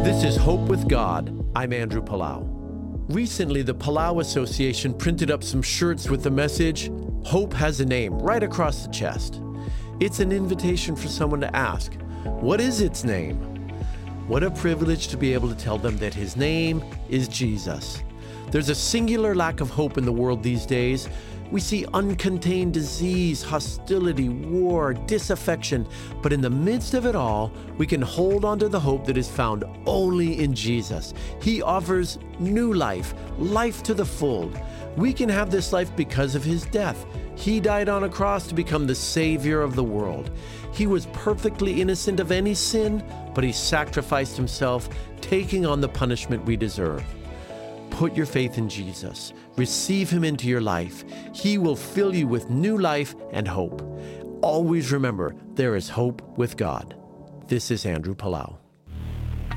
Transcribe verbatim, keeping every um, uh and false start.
This is Hope with God. I'm Andrew Palau. Recently, the Palau Association printed up some shirts with the message, Hope has a name, right across the chest. It's an invitation for someone to ask, what is its name? What a privilege to be able to tell them that his name is Jesus. There's a singular lack of hope in the world these days. We see uncontained disease, hostility, war, disaffection, but in the midst of it all, we can hold on to the hope that is found only in Jesus. He offers new life, life to the full. We can have this life because of his death. He died on a cross to become the Savior of the world. He was perfectly innocent of any sin, but he sacrificed himself, taking on the punishment we deserve. Put your faith in Jesus. Receive him into your life. He will fill you with new life and hope. Always remember, there is hope with God. This is Andrew Palau.